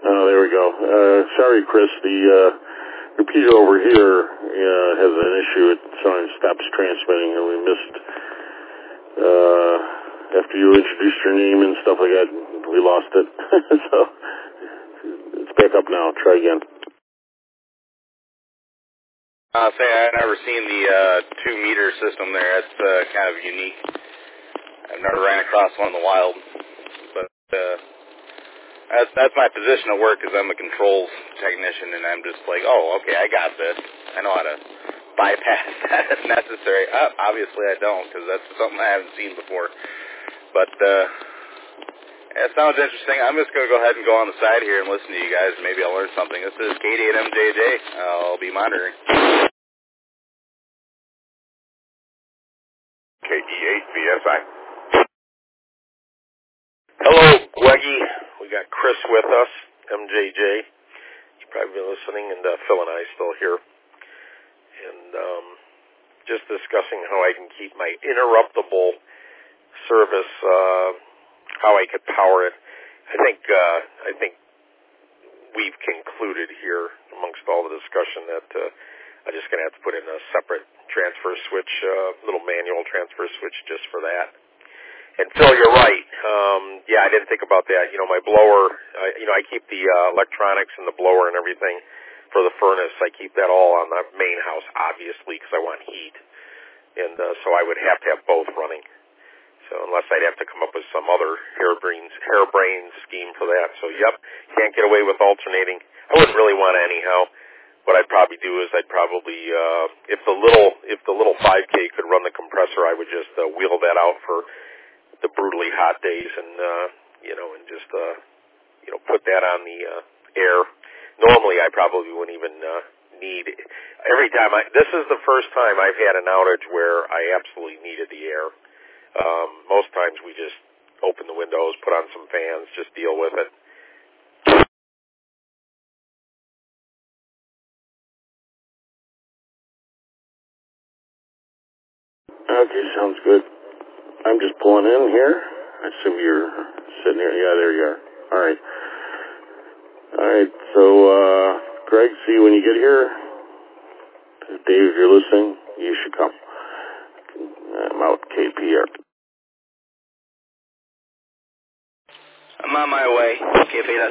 Oh, there we go. Sorry, Chris. The repeater over here has an issue. It sometimes stops transmitting, and we missed. After you introduced your name and stuff like that, we lost it. So it's back up now. Try again. Say I've never seen the 2-meter system there. That's kind of unique. I've never ran across one in the wild, but that's my position at work. Is I'm a controls technician, and I'm just like, oh, okay, I got this. I know how to bypass that if necessary. Obviously, I don't, because that's something I haven't seen before. But it sounds interesting. I'm just going to go ahead and go on the side here and listen to you guys. Maybe I'll learn something. This is KD8MJJ. I'll be monitoring. KD8VSI. Hello, Gweggy. We got Chris with us, MJJ. You've probably been listening, and Phil and I still here. And just discussing how I can keep my interruptible service, how I could power it. I think we've concluded here amongst all the discussion that I'm just going to have to put in a separate transfer switch, little manual transfer switch just for that. And Phil, you're right. Yeah, I didn't think about that. You know, my blower, I keep the electronics and the blower and everything for the furnace. I keep that all on the main house, obviously, because I want heat. And so I would have to have both running. So unless I'd have to come up with some other harebrained scheme for that. So, yep, can't get away with alternating. I wouldn't really want to anyhow. What I'd probably do is if the little 5K could run the compressor, I would just wheel that out for the brutally hot days and just put that on the air. Normally, I probably wouldn't even need every time. This is the first time I've had an outage where I absolutely needed the air. Most times we just open the windows, put on some fans, just deal with it. Okay, sounds good. I'm just pulling in here. I assume you're sitting here. Yeah, there you are. All right. All right, so, Greg, see when you get here. Dave, if you're listening, you should come. I'm out KPR. I'm on my way. KPS.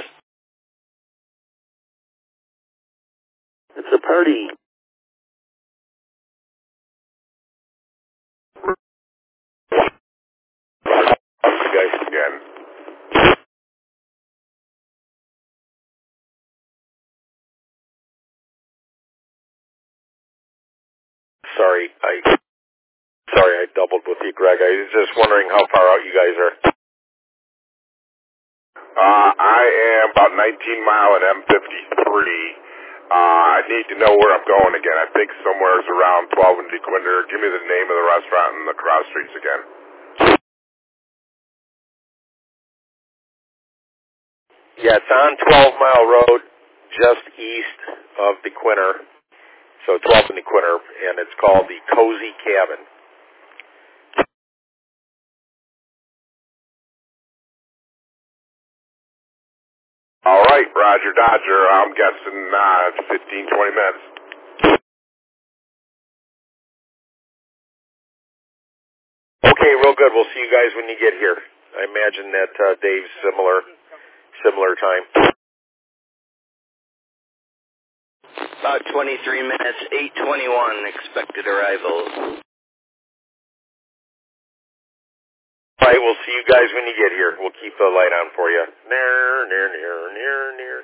It's a party. You guys again. Sorry, I doubled with you, Greg. I was just wondering how far out you guys are. I am about 19 mile at M53. I need to know where I'm going again. I think somewhere's around 12 and DeQuinder. Give me the name of the restaurant and the cross streets again. Yeah, it's on 12 Mile Road, just east of DeQuinder. So 12 and DeQuinder, and it's called the Cozy Cabin. All right, Roger Dodger. I'm guessing 15, 20 minutes. Okay, real good. We'll see you guys when you get here. I imagine that Dave's similar time. About 23 minutes, 8:21 expected arrival. All right, we'll see you guys when you get here. We'll keep the light on for you. Near.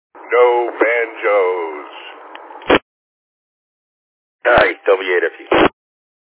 No banjos. All right, W8FU.